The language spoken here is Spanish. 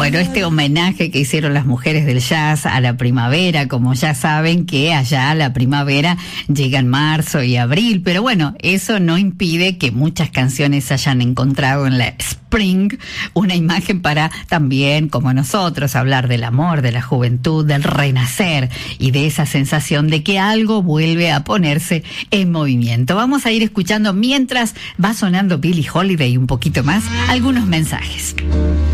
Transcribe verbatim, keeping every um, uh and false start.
Bueno, este homenaje que hicieron las mujeres del jazz a la primavera, como ya saben que allá la primavera llega en marzo y abril, pero bueno, eso no impide que muchas canciones hayan encontrado en la Spring una imagen para también, como nosotros, hablar del amor, de la juventud, del renacer y de esa sensación de que algo vuelve a ponerse en movimiento. Vamos a ir escuchando mientras va sonando Billie Holiday un poquito más algunos mensajes.